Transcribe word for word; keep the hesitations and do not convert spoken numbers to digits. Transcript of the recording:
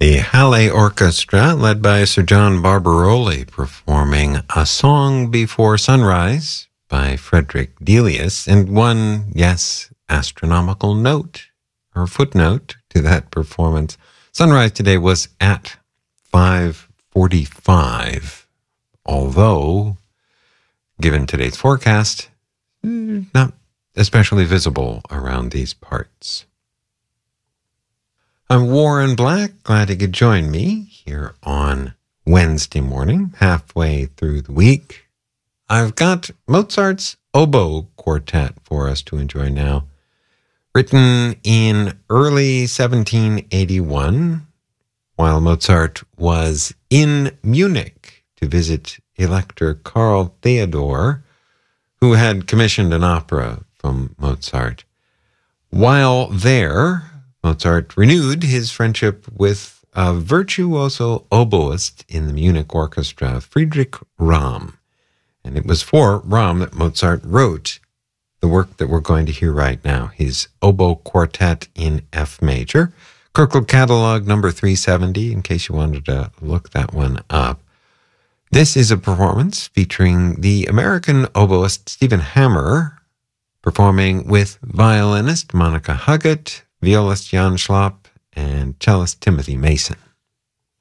The Halle Orchestra, led by Sir John Barbaroli, performing A Song Before Sunrise by Frederick Delius, and one, yes, astronomical note, or footnote to that performance. Sunrise today was at five forty-five, although, given today's forecast, not especially visible around these parts. I'm Warren Black, glad you could join me here on Wednesday morning, halfway through the week. I've got Mozart's Oboe Quartet for us to enjoy now. Written in early seventeen eighty-one, while Mozart was in Munich to visit Elector Karl Theodor, who had commissioned an opera from Mozart. While there, Mozart renewed his friendship with a virtuoso oboist in the Munich orchestra, Friedrich Ramm. And it was for Ramm that Mozart wrote the work that we're going to hear right now, his Oboe Quartet in F major. Kirkland Catalog number three seventy, in case you wanted to look that one up. This is a performance featuring the American oboist Stephen Hammer, performing with violinist Monica Huggett, violist Jan Schlapp, and cellist Timothy Mason.